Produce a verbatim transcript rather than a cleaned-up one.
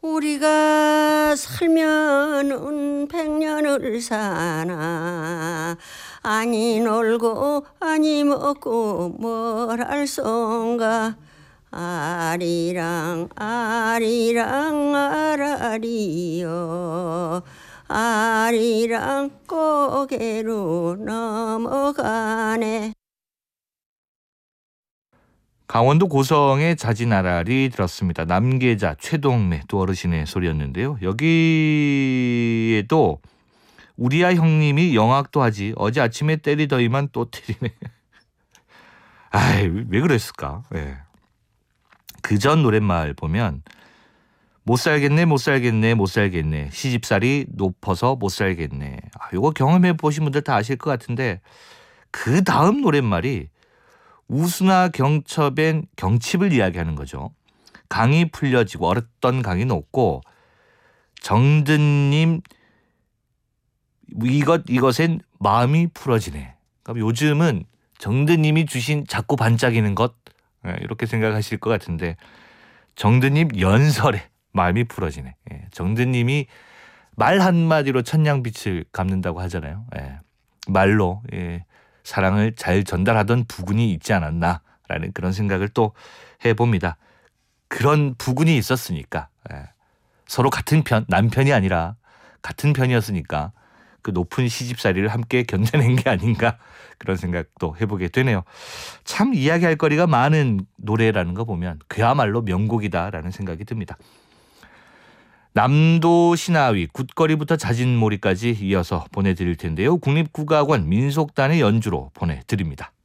우리가 살면은 백년을 사나 아니 놀고 아니 먹고 뭘 할 son가 아리랑 아리랑 아라리요 아리랑 고개로 넘어가네. 강원도 고성의 자진아랄이 들었습니다. 남계자, 최동래 또 어르신의 소리였는데요. 여기에도 우리야 형님이 영악도 하지 어제 아침에 때리더니만 또 때리네. 아이 왜 그랬을까. 예. 그전 노랫말 보면 못 살겠네 못 살겠네 못 살겠네 시집살이 높아서 못 살겠네. 아, 이거 경험해 보신 분들 다 아실 것 같은데 그 다음 노랫말이 우수나 경첩엔 경칩을 이야기하는 거죠. 강이 풀려지고 얼었던 강이 녹고 정든님 이것 이것엔 마음이 풀어지네. 그럼 요즘은 정든님이 주신 자꾸 반짝이는 것 이렇게 생각하실 것 같은데 정든님 연설에 마음이 풀어지네. 정든님이 말 한마디로 천냥빛을 갚는다고 하잖아요. 말로 사랑을 잘 전달하던 부군이 있지 않았나라는 그런 생각을 또 해봅니다. 그런 부군이 있었으니까 서로 같은 편, 남편이 아니라 같은 편이었으니까 그 높은 시집살이를 함께 견뎌낸 게 아닌가 그런 생각도 해보게 되네요. 참 이야기할 거리가 많은 노래라는 거 보면 그야말로 명곡이다라는 생각이 듭니다. 남도 신하위 굿거리부터 자진몰이까지 이어서 보내드릴 텐데요. 국립국악원 민속단의 연주로 보내드립니다.